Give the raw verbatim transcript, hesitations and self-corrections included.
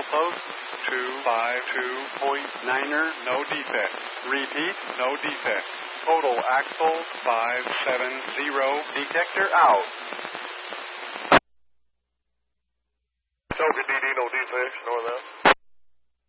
close. two five two point niner, no defect. Repeat, no defect. Total axle five seven zero. Detector out. Token D D, no defects, north out.